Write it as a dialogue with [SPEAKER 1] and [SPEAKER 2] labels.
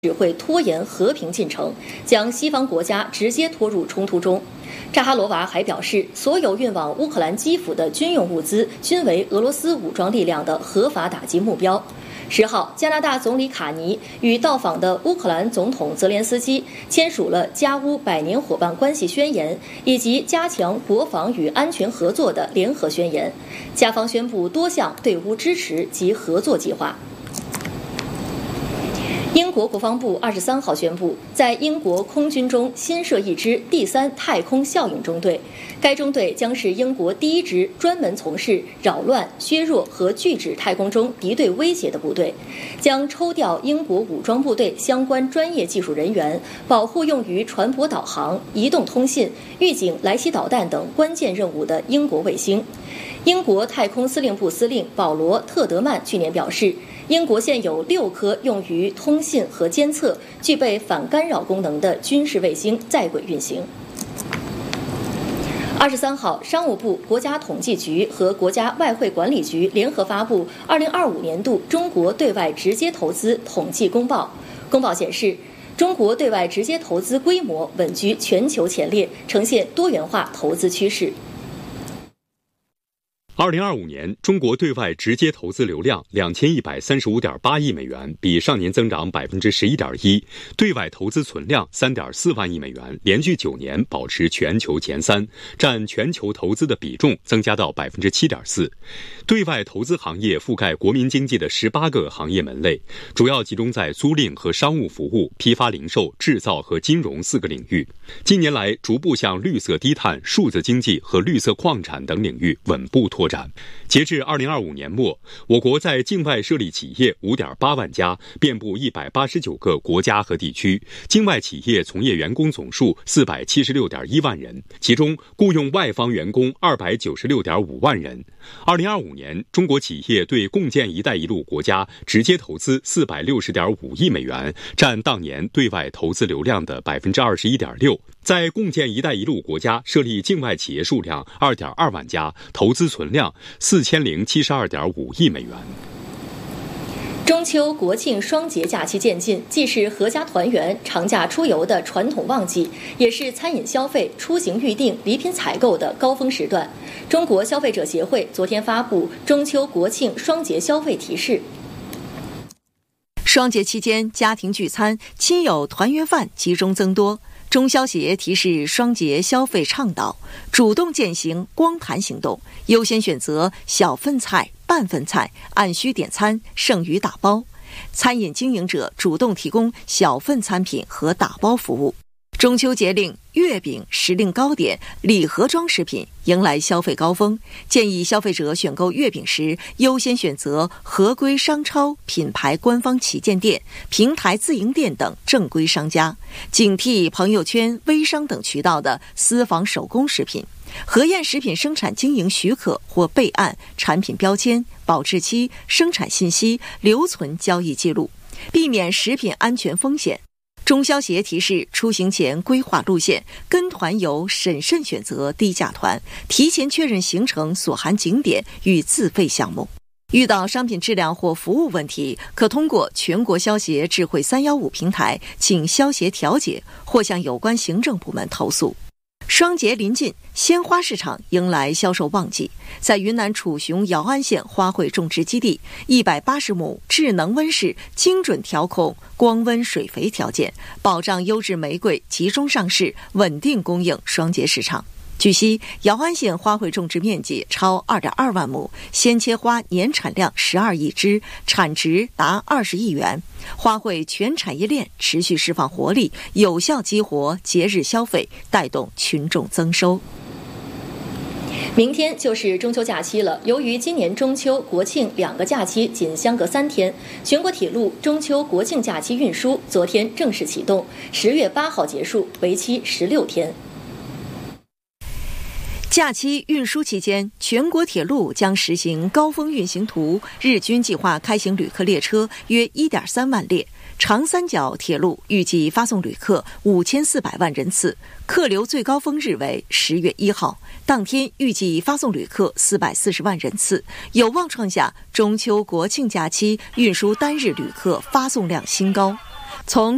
[SPEAKER 1] 只会拖延和平进程，将西方国家直接拖入冲突中。扎哈罗娃还表示，所有运往乌克兰基辅的军用物资均为俄罗斯武装力量的合法打击目标。10号，加拿大总理卡尼与到访的乌克兰总统泽连斯基签署了加乌100年伙伴关系宣言以及加强国防与安全合作的联合宣言。加方宣布多项对乌支持及合作计划。英国国防部23号宣布，在英国空军中新设一支第3太空效应中队，该中队将是英国第一支专门从事扰乱、削弱和拒止太空中敌对威胁的部队，将抽调英国武装部队相关专业技术人员，保护用于船舶导航、移动通信、预警来袭导弹等关键任务的英国卫星。英国太空司令部司令保罗·特德曼去年表示，英国现有6颗用于通信和监测、具备反干扰功能的军事卫星在轨运行。23号，商务部、国家统计局和国家外汇管理局联合发布2025年度中国对外直接投资统计公报。公报显示，中国对外直接投资规模稳居全球前列，呈现多元化投资趋势。
[SPEAKER 2] 2025年，中国对外直接投资流量2135.8亿美元，比上年增长11.1%；对外投资存量3.4万亿美元，连续9年保持全球前3，占全球投资的比重增加到7.4%。对外投资行业覆盖国民经济的18个行业门类，主要集中在租赁和商务服务、批发零售、制造和金融4个领域。近年来，逐步向绿色低碳、数字经济和绿色矿产等领域稳步拓展。截至2025年末，我国在境外设立企业5.8万家，遍布189个国家和地区，境外企业从业员工总数476.1万人，其中雇佣外方员工296.5万人。2025年，中国企业对共建“一带一路”国家直接投资460.5亿美元，占当年对外投资流量的21.6%。在共建“一带一路”国家设立境外企业数量2.2万家，投资存量4072.5亿美元。
[SPEAKER 1] 中秋、国庆双节假期渐近，既是阖家团圆、长假出游的传统旺季，也是餐饮消费、出行预订、礼品采购的高峰时段。中国消费者协会昨天发布中秋、国庆双节消费提示。
[SPEAKER 3] 双节期间，家庭聚餐、亲友团圆饭集中增多。中消协提示双节消费倡导，主动践行光盘行动，优先选择小份菜、半份菜，按需点餐，剩余打包。餐饮经营者主动提供小份餐品和打包服务。中秋节令，月饼、时令糕点、礼盒装食品迎来消费高峰，建议消费者选购月饼时优先选择合规商超、品牌官方旗舰店、平台自营店等正规商家，警惕朋友圈、微商等渠道的私房手工食品，核验食品生产经营许可或备案、产品标签、保质期、生产信息，留存交易记录，避免食品安全风险。中消协提示，出行前规划路线，跟团游审慎选择低价团，提前确认行程所含景点与自费项目。遇到商品质量或服务问题，可通过全国消协智慧315平台请消协调解，或向有关行政部门投诉。双节临近，鲜花市场迎来销售旺季。在云南楚雄姚安县花卉种植基地，180亩智能温室精准调控光温水肥条件，保障优质玫瑰集中上市，稳定供应双节市场。据悉，姚安县花卉种植面积超2.2万亩，鲜切花年产量12亿只，产值达20亿元。花卉全产业链持续释放活力，有效激活节日消费，带动群众增收。
[SPEAKER 1] 明天就是中秋假期了，由于今年中秋、国庆2个假期仅相隔3天，全国铁路中秋、国庆假期运输昨天正式启动，10月8号结束，为期16天。
[SPEAKER 3] 假期运输期间，全国铁路将实行高峰运行图，日均计划开行旅客列车约1.3万列。长三角铁路预计发送旅客5400万人次，客流最高峰日为10月1号，当天预计发送旅客440万人次，有望创下中秋国庆假期运输单日旅客发送量新高。从